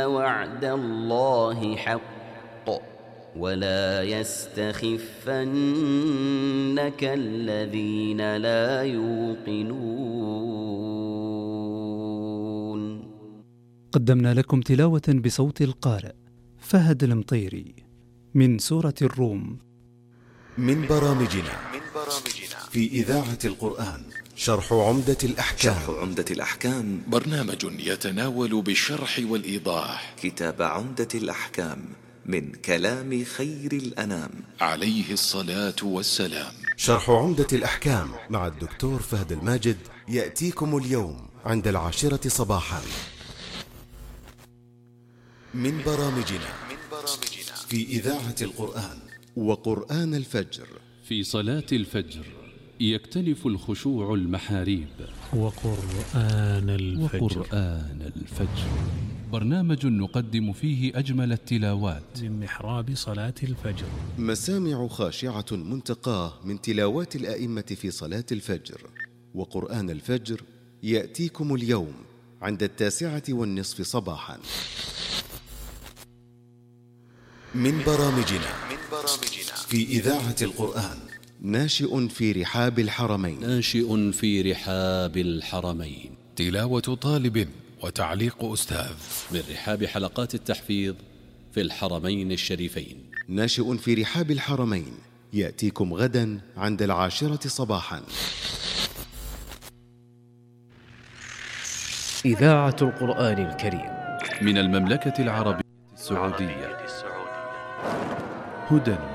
وعد الله حق ولا يستخفنك الذين لا يوقنون. قدمنا لكم تلاوة بصوت القارئ فهد المطيري من سورة الروم. من برامجنا في إذاعة القرآن شرح عمدة الأحكام برنامج يتناول بالشرح والإيضاح كتاب عمدة الأحكام من كلام خير الأنام عليه الصلاة والسلام. شرح عمدة الأحكام مع الدكتور فهد الماجد يأتيكم اليوم عند 10 صباحا. من برامجنا في إذاعة القرآن وقرآن الفجر. في صلاة الفجر يختلف الخشوع المحاريب. وقرآن الفجر برنامج نقدم فيه أجمل التلاوات من محراب صلاة الفجر. مسامع خاشعة منتقاه من تلاوات الآئمة في صلاة الفجر. وقرآن الفجر يأتيكم اليوم عند 9:30 صباحا. من برامجنا في إذاعة القرآن ناشئ في رحاب الحرمين. تلاوة طالب وتعليق أستاذ من رحاب حلقات التحفيظ في الحرمين الشريفين. ناشئ في رحاب الحرمين يأتيكم غدا عند 10 صباحا. إذاعة القرآن الكريم من المملكة العربية السعودية. هدى